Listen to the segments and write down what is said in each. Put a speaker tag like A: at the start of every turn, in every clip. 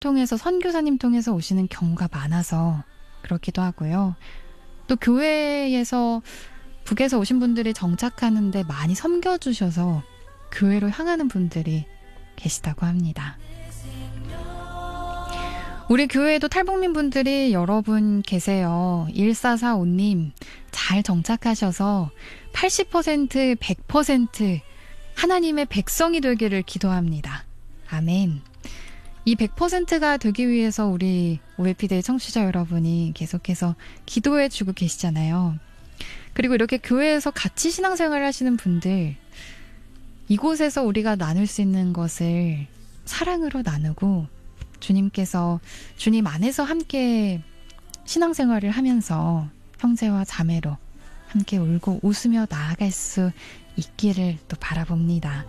A: 통해서 선교사님 통해서 오시는 경우가 많아서 그렇기도 하고요. 또 교회에서 북에서 오신 분들이 정착하는데 많이 섬겨주셔서 교회로 향하는 분들이 계시다고 합니다. 우리 교회에도 탈북민 분들이 여러분 계세요. 1445님 잘 정착하셔서 80%, 100% 하나님의 백성이 되기를 기도합니다. 아멘. 이 100%가 되기 위해서 우리 OFP데이 청취자 여러분이 계속해서 기도해주고 계시잖아요. 그리고 이렇게 교회에서 같이 신앙생활을 하시는 분들, 이곳에서 우리가 나눌 수 있는 것을 사랑으로 나누고 주님께서 주님 안에서 함께 신앙생활을 하면서 형제와 자매로 함께 울고 웃으며 나아갈 수 있기를 또 바라봅니다.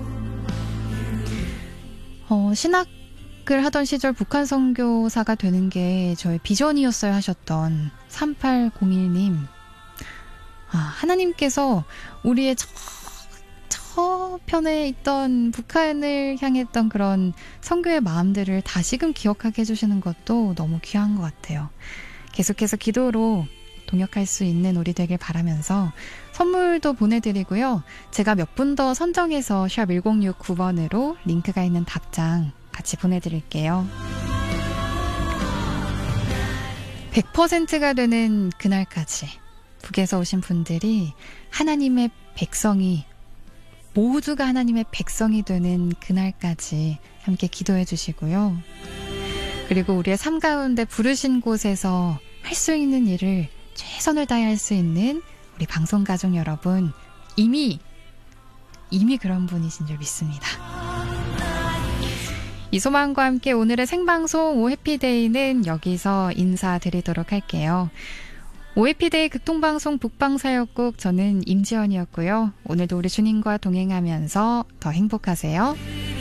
A: 신학을 하던 시절 북한 선교사가 되는 게 저의 비전이었어야 하셨던 3801님. 하나님께서 우리의 저편에 있던 북한을 향했던 그런 선교의 마음들을 다시금 기억하게 해주시는 것도 너무 귀한 것 같아요. 계속해서 기도로 동역할 수 있는 우리 되길 바라면서 선물도 보내드리고요. 제가 몇 분 더 선정해서 샵 1069번으로 링크가 있는 답장 같이 보내드릴게요. 100%가 되는 그날까지 북에서 오신 분들이 하나님의 백성이 모두가 하나님의 백성이 되는 그날까지 함께 기도해 주시고요. 그리고 우리의 삶 가운데 부르신 곳에서 할 수 있는 일을 최선을 다해 할 수 있는 우리 방송가족 여러분, 이미 그런 분이신 줄 믿습니다. 이 소망과 함께 오늘의 생방송 OFP데이는 여기서 인사드리도록 할게요. OFP데이 극동방송 북방사역국, 저는 임지연이었고요. 오늘도 우리 주님과 동행하면서 더 행복하세요.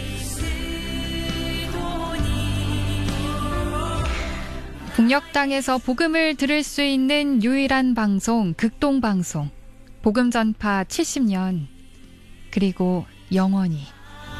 A: 북녘 땅에서 복음을 들을 수 있는 유일한 방송, 극동방송. 복음 전파 70년, 그리고 영원히.